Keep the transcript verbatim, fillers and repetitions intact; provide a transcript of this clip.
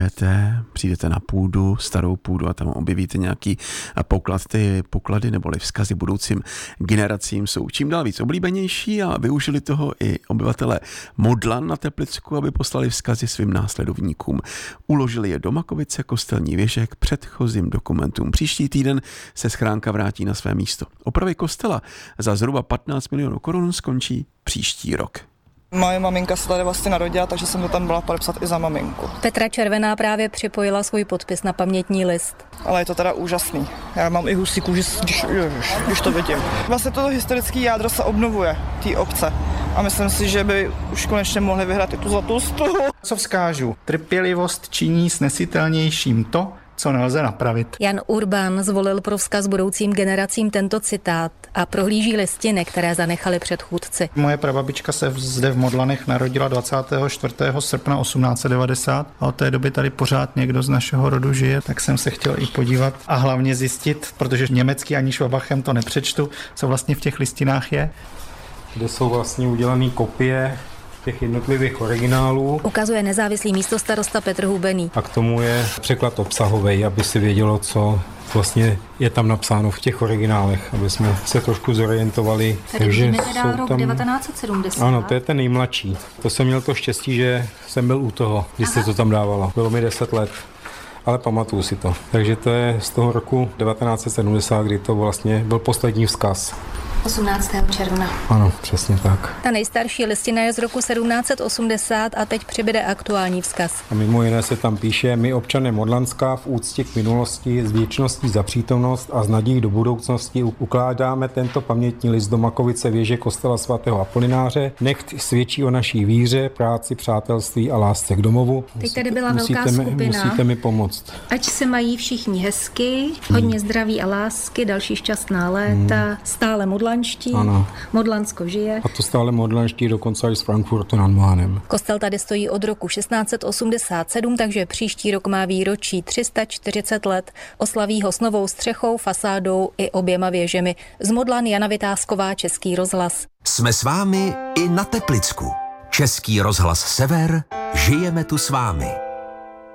Jdete, přijdete na půdu, starou půdu a tam objevíte nějaký poklad. Ty poklady neboli vzkazy budoucím generacím jsou čím dál víc oblíbenější a využili toho i obyvatelé Modlan na Teplicku, aby poslali vzkazy svým následovníkům. Uložili je do Makovice kostelní věže k předchozím dokumentům. Příští týden se schránka vrátí na své místo. Opravy kostela za zhruba patnáct milionů korun skončí příští rok. Moje maminka se tady vlastně narodila, takže jsem to tam byla podepsat i za maminku. Petra Červená právě připojila svůj podpis na pamětní list. Ale je to teda úžasný. Já mám i husí kůži, když, ježiš, když to vidím. Vlastně toto historické jádro se obnovuje, té obce. A myslím si, že by už konečně mohli vyhrát i tu zlatou stuhu. Co vzkážu? Trpělivost činí snesitelnějším to, co nelze napravit. Jan Urban zvolil pro vzkaz budoucím generacím tento citát a prohlíží listiny, které zanechali předchůdci. Moje prababička se zde v Modlanech narodila dvacátého čtvrtého srpna osmnáct set devadesát a od té doby tady pořád někdo z našeho rodu žije, tak jsem se chtěl i podívat a hlavně zjistit, protože německy ani švabachem to nepřečtu, co vlastně v těch listinách je. Kde jsou vlastně udělané kopie těch jednotlivých originálů. Ukazuje nezávislý místostarosta Petr Hubený. A k tomu je překlad obsahový, aby si vědělo, co vlastně je tam napsáno v těch originálech, aby jsme se trošku zorientovali. Tady vidíme teda rok tam... devatenáct set sedmdesát. Ano, to je ten nejmladší. To jsem měl to štěstí, že jsem byl u toho, když se to tam dávalo. Bylo mi deset let. Ale pamatuju si to. Takže to je z toho roku devatenáct set sedmdesát, kdy to vlastně byl poslední vzkaz. osmnáctého června. Ano, přesně tak. Ta nejstarší listina je z roku sedmnáct set osmdesát a teď přibyde aktuální vzkaz. A mimo jiné se tam píše: my občané Modlanska v úctě k minulosti, s vděčností za přítomnost a s nadějí do budoucnosti ukládáme tento pamětní list do Makovice věže kostela svatého Apolináře. Nechť svědčí o naší víře, práci, přátelství a lásce k domovu. Teď tady byla velká musíte mi, skupina. Musíte mi pomoct. Ať se mají všichni hezky, hodně zdraví a lásky, další šťastná léta, hmm. stále modlanští, ano. Modlansko žije. A to stále modlanští dokonce i z Frankfurtu nad Mohanem. Kostel tady stojí od roku šestnáct set osmdesát sedm, takže příští rok má výročí tři sta čtyřicet let. Oslaví ho s novou střechou, fasádou i oběma věžemi. Z Modlan Jana Vytázková, Český rozhlas. Jsme s vámi i na Teplicku. Český rozhlas Sever, žijeme tu s vámi.